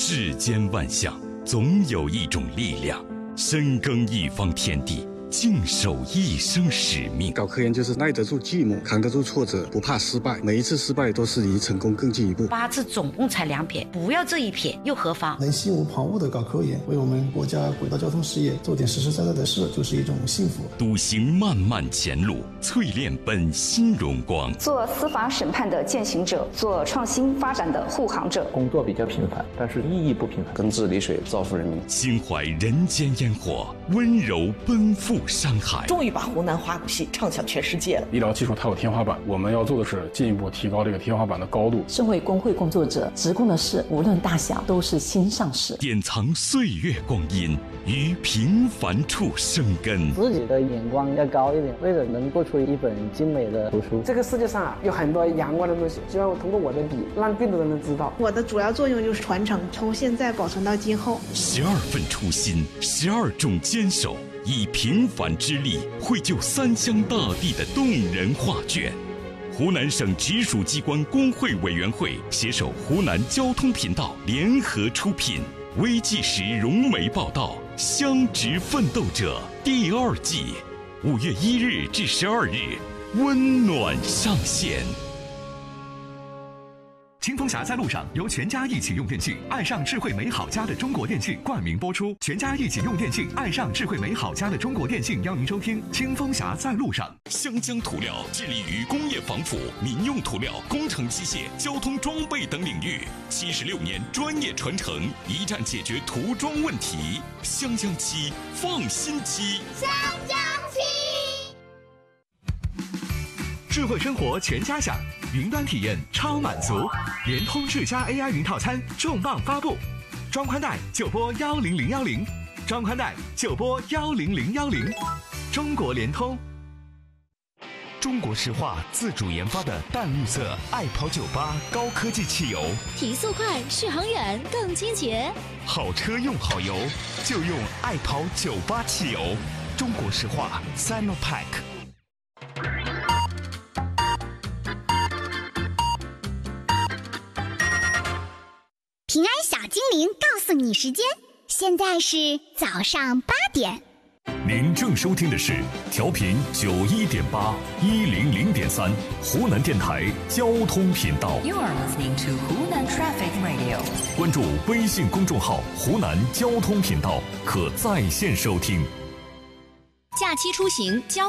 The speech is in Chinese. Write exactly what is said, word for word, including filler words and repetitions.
世间万象，总有一种力量，深耕一方天地，静守一生使命。 搞科研就是耐得住寂寞，扛得住挫折，不怕失败，每一次失败都是离成功更进一步。 八字总共才两撇，不要这一撇又何妨？ 能心无旁骛的搞科研，为我们国家轨道交通事业做点实实在在的事，就是一种幸福。 笃行漫漫前路，淬炼本心荣光。 做司法审判的践行者，做创新发展的护航者。 工作比较平凡，但是意义不平凡。 耕治理水，造福人民。 心怀人间烟火，温柔奔赴山海。 终于把湖南花鼓戏唱响全世界了。 医疗技术它有天花板，我们要做的是进一步提高这个天花板的高度。 社会工会工作者职工的事，无论大小，都是心上事。 典藏岁月光阴，于平凡处生根。 自己的眼光要高一点，为了能做出一本精美的图书。 这个世界上啊，有很多阳光的东西，希望通过我的笔，让更多的人知道。 我的主要作用就是传承，从现在保存到今后。 十二份初心，十二种坚守，以平凡之力绘就三湘大地的动人画卷。湖南省直属机关工会委员会携手湖南交通频道联合出品，微纪实融媒报道《乡职奋斗者》第二季，五月一日至十二日，温暖上线。 清风侠在路上由全家一起用电器爱上智慧美好家的中国电信冠名播出。全家一起用电器爱上智慧美好家的中国电信，邀您收听清风侠在路上。 湘江涂料致力于工业防腐、民用涂料、工程机械、交通装备等领域，七十六年专业传承，一站解决涂装问题。湘江漆，放心漆。 湘江漆。 智慧生活全家享，云端体验超满足。联通智家 A I 云套餐重磅发布，装宽带就拨幺零零幺零，装宽带就拨幺零零幺零。中国联通。 中国石化自主研发的淡绿色爱跑九八高科技汽油， 提速快，续航远，更清洁。 好车用好油，就用爱跑九八汽油。中国石化 Sinopec。 平安小精灵告诉你时间，现在是早上八点。 您正收听的是调频九一点八一零零点三湖南电台交通频道。 You are listening to Hunan Traffic Radio。 关注微信公众号湖南交通频道，可在线收听。 假期出行交